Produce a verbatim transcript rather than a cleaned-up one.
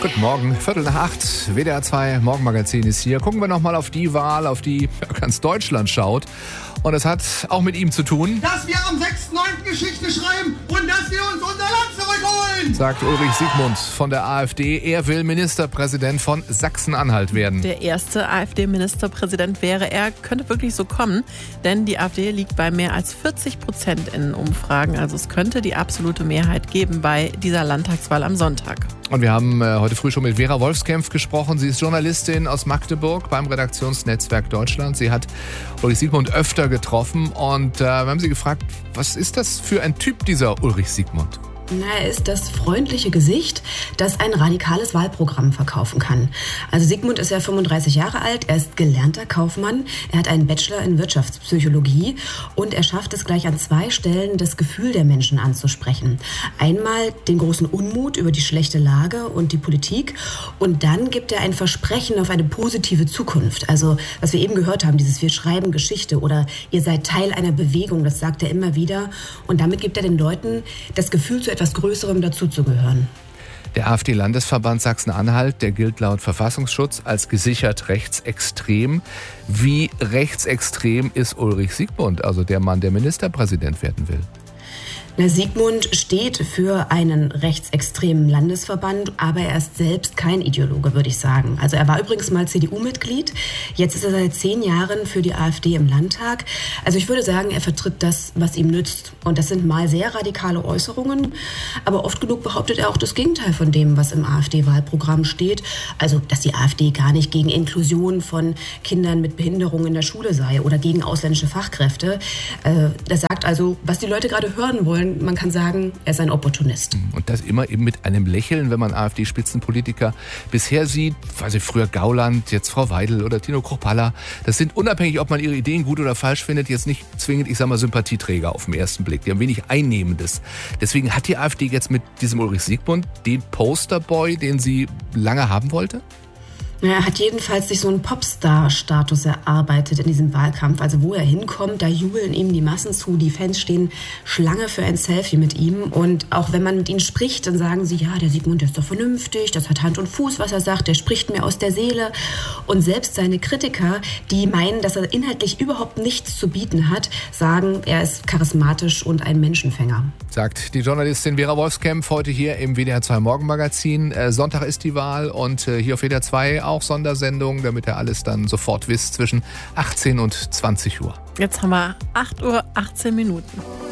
Guten Morgen, Viertel nach acht, W D R zwei Morgenmagazin ist hier. Gucken wir nochmal auf die Wahl, auf die ganz Deutschland schaut. Und es hat auch mit ihm zu tun. Dass wir am sechsten neunten Geschichte schreiben und dass wir uns unser Land zurückholen, sagt Ulrich Siegmund von der AfD. Er will Ministerpräsident von Sachsen-Anhalt werden. Der erste AfD-Ministerpräsident wäre er, könnte wirklich so kommen. Denn die AfD liegt bei mehr als vierzig Prozent in Umfragen. Also es könnte die absolute Mehrheit geben bei dieser Landtagswahl am Sonntag. Und wir haben äh, heute früh schon mit Vera Wolfskämpf gesprochen. Sie ist Journalistin aus Magdeburg beim Redaktionsnetzwerk Deutschland. Sie hat Ulrich Siegmund öfter getroffen und äh, wir haben sie gefragt, was ist das für ein Typ, dieser Ulrich Siegmund? Na, er ist das freundliche Gesicht, das ein radikales Wahlprogramm verkaufen kann. Also Siegmund ist ja fünfunddreißig Jahre alt, er ist gelernter Kaufmann, er hat einen Bachelor in Wirtschaftspsychologie und er schafft es gleich an zwei Stellen, das Gefühl der Menschen anzusprechen. Einmal den großen Unmut über die schlechte Lage und die Politik und dann gibt er ein Versprechen auf eine positive Zukunft. Also was wir eben gehört haben, dieses wir schreiben Geschichte oder ihr seid Teil einer Bewegung, das sagt er immer wieder und damit gibt er den Leuten das Gefühl zu etwas Größerem dazuzugehören. Der AfD-Landesverband Sachsen-Anhalt, der gilt laut Verfassungsschutz als gesichert rechtsextrem. Wie rechtsextrem ist Ulrich Siegmund, also der Mann, der Ministerpräsident werden will? Na, Siegmund steht für einen rechtsextremen Landesverband, aber er ist selbst kein Ideologe, würde ich sagen. Also er war übrigens mal C D U-Mitglied, jetzt ist er seit zehn Jahren für die AfD im Landtag. Also ich würde sagen, er vertritt das, was ihm nützt. Und das sind mal sehr radikale Äußerungen, aber oft genug behauptet er auch das Gegenteil von dem, was im AfD-Wahlprogramm steht. Also, dass die AfD gar nicht gegen Inklusion von Kindern mit Behinderung in der Schule sei oder gegen ausländische Fachkräfte. Das sagt also, was die Leute gerade hören wollen. Man kann sagen, er ist ein Opportunist. Und das immer eben mit einem Lächeln, wenn man AfD-Spitzenpolitiker bisher sieht, also früher Gauland, jetzt Frau Weidel oder Tino Kruppalla. Das sind unabhängig, ob man ihre Ideen gut oder falsch findet, jetzt nicht zwingend, ich sag mal, Sympathieträger auf den ersten Blick. Die haben wenig Einnehmendes. Deswegen hat die AfD jetzt mit diesem Ulrich Siegmund den Posterboy, den sie lange haben wollte? Er hat jedenfalls sich so einen Popstar-Status erarbeitet in diesem Wahlkampf. Also wo er hinkommt, da jubeln ihm die Massen zu. Die Fans stehen Schlange für ein Selfie mit ihm. Und auch wenn man mit ihm spricht, dann sagen sie, ja, der Siegmund der ist doch vernünftig, das hat Hand und Fuß, was er sagt, der spricht mir aus der Seele. Und selbst seine Kritiker, die meinen, dass er inhaltlich überhaupt nichts zu bieten hat, sagen, er ist charismatisch und ein Menschenfänger. Sagt die Journalistin Vera Wolfskämpf heute hier im W D R zwei Morgenmagazin. Äh, Sonntag ist die Wahl und äh, hier auf W D R zwei auch Sondersendung, damit ihr alles dann sofort wisst, zwischen achtzehn und zwanzig Uhr. Jetzt haben wir acht Uhr achtzehn Minuten.